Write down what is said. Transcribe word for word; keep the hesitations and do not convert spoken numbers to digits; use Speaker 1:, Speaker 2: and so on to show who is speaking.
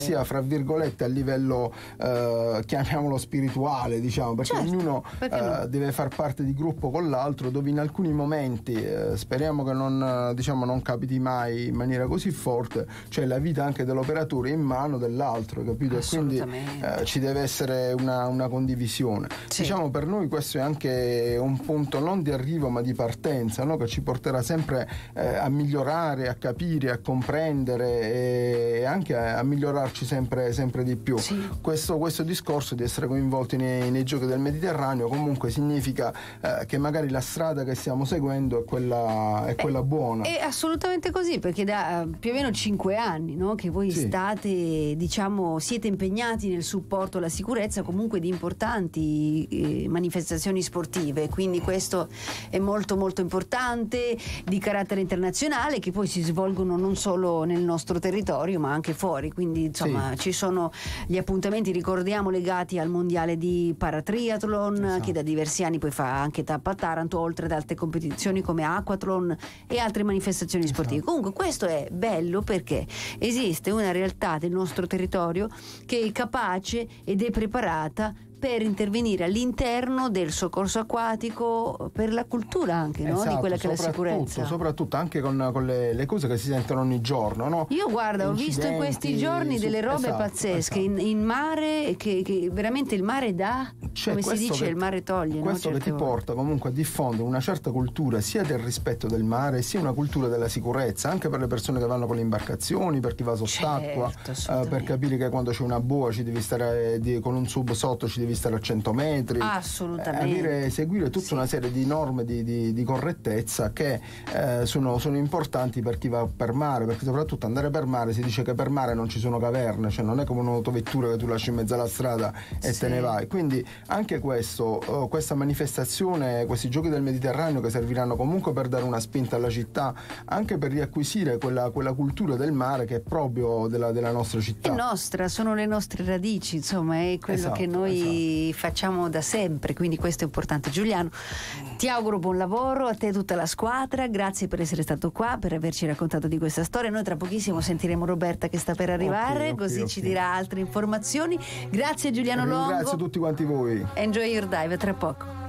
Speaker 1: sia fra virgolette a livello eh, chiamiamolo spirituale, diciamo, perché
Speaker 2: certo,
Speaker 1: ognuno
Speaker 2: perché
Speaker 1: eh,
Speaker 2: no?
Speaker 1: deve far parte di gruppo con l'altro, dove in alcuni momenti eh, speriamo che non, diciamo, non capiti mai in maniera così forte, cioè la vita anche dell'operatore in mano dell'altro, capito? E quindi eh, ci deve essere una, una condivisione.
Speaker 2: Sì.
Speaker 1: Diciamo, per noi questo è anche un punto non di arrivo ma di partenza, no? Che ci porterà sempre eh, a migliorare, a capire, a comprendere e anche a, a migliorarci sempre, sempre di più.
Speaker 2: Sì.
Speaker 1: Questo, questo discorso di essere coinvolti nei, nei giochi del Mediterraneo comunque significa eh, che magari la strada che stiamo seguendo è quella, è quella
Speaker 2: eh,
Speaker 1: buona.
Speaker 2: È assolutamente così, perché da più o meno cinque anni, no, che voi
Speaker 1: Sì.
Speaker 2: state, diciamo, siete impegnati nel supporto alla sicurezza comunque di importanti eh, manifestazioni sportive, quindi questo è molto molto importante, di carattere internazionale, che poi si svolgono non solo nel nostro territorio ma anche fuori, quindi insomma
Speaker 1: Sì.
Speaker 2: ci sono gli appuntamenti, ricordiamo, legati al mondiale di paratriathlon,
Speaker 1: Esatto.
Speaker 2: che da diversi anni poi fa anche tappa a Taranto, oltre ad altre competizioni come aquathlon e altre manifestazioni sportive.
Speaker 1: Esatto.
Speaker 2: Comunque questo è bello perché esiste una realtà del nostro territorio che è capace ed è preparata per intervenire all'interno del soccorso acquatico, per la cultura anche, no?
Speaker 1: Esatto,
Speaker 2: di quella che è la
Speaker 1: soprattutto-
Speaker 2: sicurezza.
Speaker 1: soprattutto anche con, con le, le cose che si sentono ogni giorno, no?
Speaker 2: Io guarda, ho visto in
Speaker 1: Incidenti,
Speaker 2: questi giorni
Speaker 1: su-
Speaker 2: delle robe
Speaker 1: esatto,
Speaker 2: pazzesche
Speaker 1: esatto.
Speaker 2: In, in mare, che, che veramente il mare dà,
Speaker 1: C'è
Speaker 2: come si
Speaker 1: questo
Speaker 2: dice,
Speaker 1: che-
Speaker 2: il mare toglie, no?
Speaker 1: questo che
Speaker 2: Certe
Speaker 1: ti
Speaker 2: volte.
Speaker 1: porta comunque a diffondere una certa cultura sia del rispetto del mare sia una cultura della sicurezza anche per le persone che vanno con le imbarcazioni, per chi va sott'acqua,
Speaker 2: Certo,
Speaker 1: eh,
Speaker 2: assolutamente.
Speaker 1: per capire che quando c'è una boa ci devi stare di- con un sub sotto ci devi stare a cento metri,
Speaker 2: Assolutamente.
Speaker 1: eh, avere, seguire tutta
Speaker 2: Sì.
Speaker 1: una serie di norme di, di- di correttezza che eh, sono, sono importanti per chi va per mare, perché soprattutto andare per mare, si dice che per mare non ci sono caverne, cioè non è come un'autovettura che tu lasci in mezzo alla strada e
Speaker 2: Sì.
Speaker 1: te ne vai, quindi anche questo, oh, questa manifestazione, questi giochi del Mediterraneo che serviranno comunque per dare una spinta alla città, anche per riacquisire quella, quella cultura del mare che è proprio della, della nostra
Speaker 2: È
Speaker 1: città.
Speaker 2: nostra, sono le nostre radici, insomma, è quello
Speaker 1: Esatto,
Speaker 2: che noi facciamo da sempre, quindi questo è importante. Giuliano, ti auguro buon lavoro a te e tutta la squadra, grazie per essere stato qua, per averci raccontato di questa storia. Noi tra pochissimo sentiremo Roberta che sta per arrivare,
Speaker 1: Ok, ok,
Speaker 2: così
Speaker 1: ok.
Speaker 2: ci dirà altre informazioni. Grazie Giuliano Longo.
Speaker 1: Ringrazio tutti quanti voi.
Speaker 2: Enjoy your dive, tra poco.